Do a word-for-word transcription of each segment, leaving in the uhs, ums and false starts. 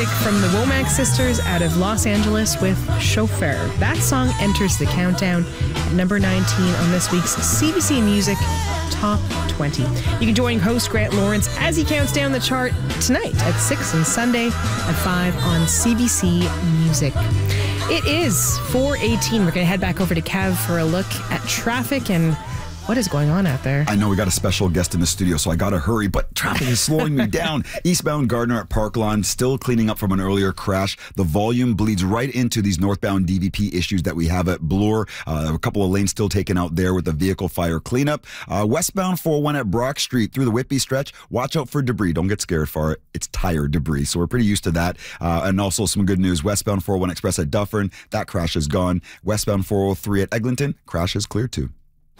classic from the Womack sisters out of Los Angeles with Chauffeur. That song enters the countdown at number nineteen on this week's C B C Music Top twenty. You can join host Grant Lawrence as he counts down the chart tonight at six and Sunday at five on C B C Music. It is four eighteen. We're going to head back over to Cav for a look at traffic and what is going on out there. I know we got a special guest in the studio, so I got to hurry, but traffic is slowing me down. Eastbound Gardner at Parkland, still cleaning up from an earlier crash. The volume bleeds right into these northbound D V P issues that we have at Bloor. Uh, a couple of lanes still taken out there with the vehicle fire cleanup. Uh, westbound four oh one at Brock Street through the Whitby stretch. Watch out for debris. Don't get scared for it. It's tire debris, so we're pretty used to that. Uh, and also some good news. Westbound four oh one Express at Dufferin, that crash is gone. Westbound four oh three at Eglinton, crash is clear too.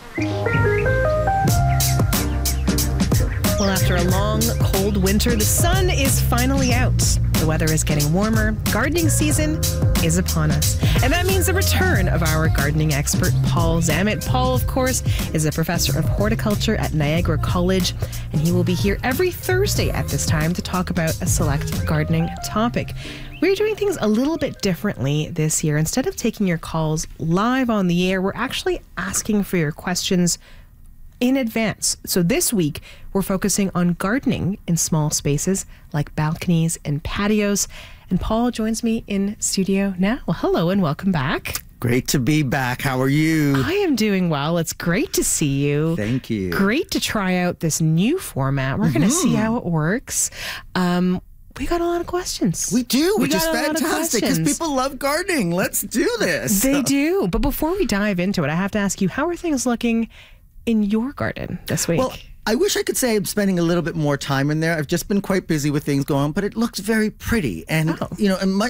Well, after a long, cold winter, the sun is finally out. The weather is getting warmer. Gardening season is upon us. And that means the return of our gardening expert, Paul Zammit. Paul, of course, is a professor of horticulture at Niagara College, and he will be here every Thursday at this time to talk about a select gardening topic. We're doing things a little bit differently this year. Instead of taking your calls live on the air, we're actually asking for your questions in advance. So this week, we're focusing on gardening in small spaces like balconies and patios. And Paul joins me in studio now. Well, hello and welcome back. Great to be back. How are you? I am doing well. It's great to see you. Thank you. Great to try out this new format. We're mm-hmm. going to see how it works. Um, we got a lot of questions. We do, we which is fantastic because people love gardening. Let's do this. They do. But before we dive into it, I have to ask you, how are things looking in your garden this week? Well, I wish I could say I'm spending a little bit more time in there. I've just been quite busy with things going on, but it looks very pretty. And, oh. you know, and my,